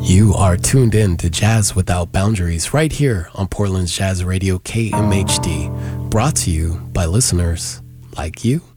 You are tuned in to Jazz Without Boundaries right here on Portland's Jazz Radio KMHD, brought to you by listeners like you.